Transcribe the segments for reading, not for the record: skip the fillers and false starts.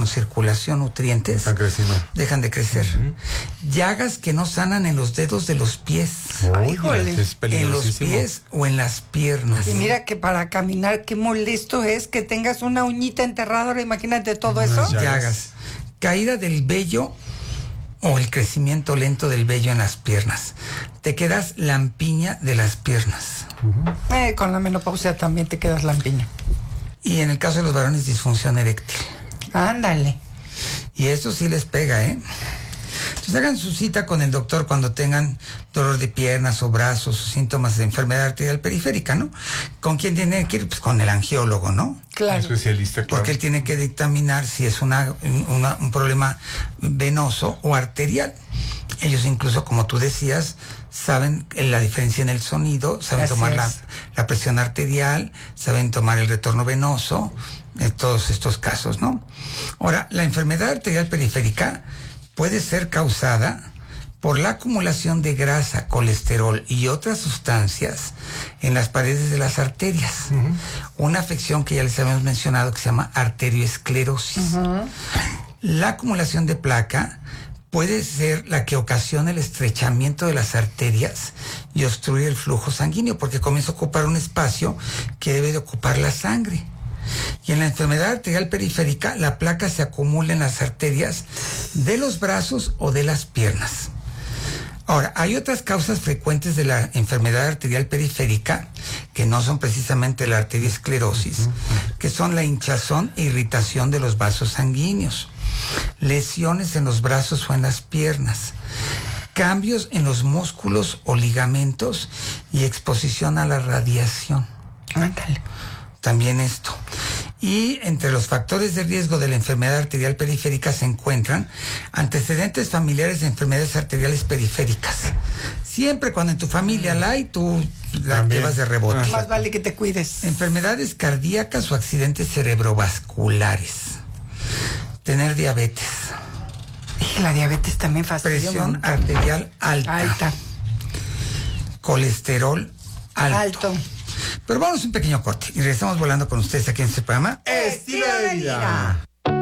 oxígeno, circulación, nutrientes, dejan de crecer. Llagas que no sanan en los dedos de los pies. En los pies o en las piernas. Y mira que para caminar, qué molesto es que tengas una uñita enterrada. Ahora imagínate todo eso. Llagas. Caída del vello o el crecimiento lento del vello en las piernas. Te quedas lampiña de las piernas. Con la menopausia también te quedas lampiña. Y en el caso de los varones, disfunción eréctil. Ándale. Y eso sí les pega, Entonces hagan su cita con el doctor cuando tengan dolor de piernas o brazos o síntomas de enfermedad arterial periférica, ¿no? ¿Con quién tienen que ir? Pues con el angiólogo, ¿no? Claro. Especialista, claro. Porque él tiene que dictaminar si es un problema venoso o arterial. Ellos incluso, como tú decías, saben la diferencia en el sonido, saben tomar la presión arterial, saben tomar el retorno venoso, en todos estos casos, ¿no? Ahora, la enfermedad arterial periférica puede ser causada por la acumulación de grasa, colesterol y otras sustancias en las paredes de las arterias. Una afección que ya les habíamos mencionado que se llama arterioesclerosis. La acumulación de placa puede ser la que ocasiona el estrechamiento de las arterias y obstruye el flujo sanguíneo porque comienza a ocupar un espacio que debe de ocupar la sangre. Y en la enfermedad arterial periférica, la placa se acumula en las arterias de los brazos o de las piernas. Ahora, hay otras causas frecuentes de la enfermedad arterial periférica que no son precisamente la arteriosclerosis, que son la hinchazón e irritación de los vasos sanguíneos, lesiones en los brazos o en las piernas, cambios en los músculos o ligamentos y exposición a la radiación. Ándale. También esto. Y entre los factores de riesgo de la enfermedad arterial periférica se encuentran antecedentes familiares de enfermedades arteriales periféricas. Siempre cuando en tu familia la hay, tú la llevas de rebote. Más vale que te cuides. Enfermedades cardíacas o accidentes cerebrovasculares. Tener diabetes. Y la diabetes también fastidia. Presión arterial alta. Colesterol alto. Pero vamos a un pequeño corte y regresamos volando con ustedes aquí en este programa Estilo de Vida.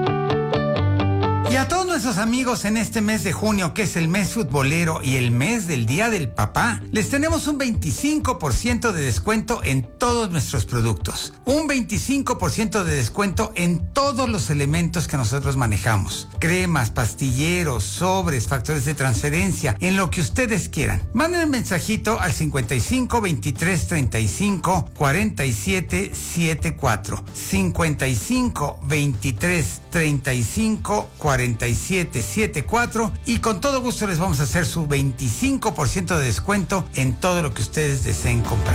Y a todos nuestros amigos en este mes de junio, que es el mes futbolero y el mes del Día del Papá, les tenemos un 25% de descuento en todos nuestros productos. Un 25% de descuento en todos los elementos que nosotros manejamos. Cremas, pastilleros, sobres, factores de transferencia, en lo que ustedes quieran. Manden un mensajito al 55 23 35 47 74. 55 23 35 4774 y con todo gusto les vamos a hacer su 25% de descuento en todo lo que ustedes deseen comprar.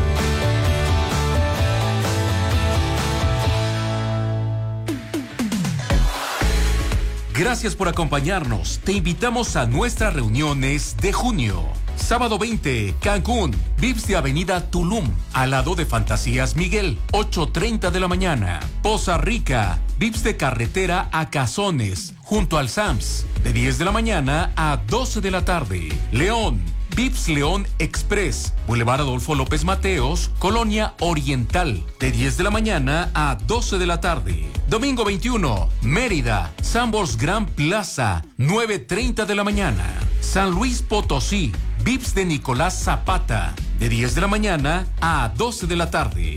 Gracias por acompañarnos. Te invitamos a nuestras reuniones de junio. Sábado 20, Cancún, Vips de Avenida Tulum, al lado de Fantasías Miguel, 8:30 de la mañana. Poza Rica, Vips de Carretera a Cazones, junto al Sams, de 10 de la mañana a 12 de la tarde. León, Vips León Express, Boulevard Adolfo López Mateos, Colonia Oriental, de 10 de la mañana a 12 de la tarde. Domingo 21, Mérida, Sambors Gran Plaza, 9:30 de la mañana. San Luis Potosí, Vips de Nicolás Zapata, de 10 de la mañana a 12 de la tarde.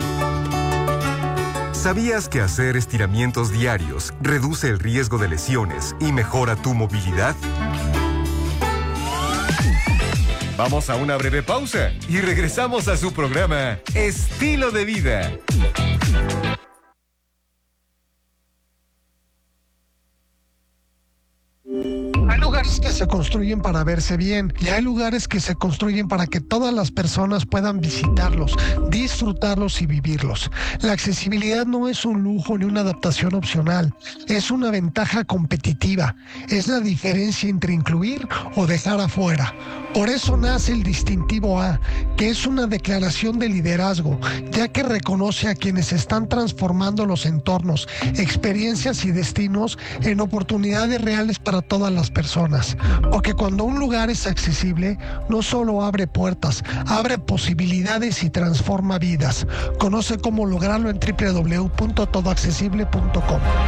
¿Sabías que hacer estiramientos diarios reduce el riesgo de lesiones y mejora tu movilidad? Vamos a una breve pausa y regresamos a su programa Estilo de Vida. Hay lugares que se construyen para verse bien y hay lugares que se construyen para que todas las personas puedan visitarlos, disfrutarlos y vivirlos. La accesibilidad no es un lujo ni una adaptación opcional, es una ventaja competitiva, es la diferencia entre incluir o dejar afuera. Por eso nace el distintivo A, que es una declaración de liderazgo, ya que reconoce a quienes están transformando los entornos, experiencias y destinos en oportunidades reales para todas las personas. Porque cuando un lugar es accesible, no solo abre puertas, abre posibilidades y transforma vidas. Conoce cómo lograrlo en www.todoaccesible.com.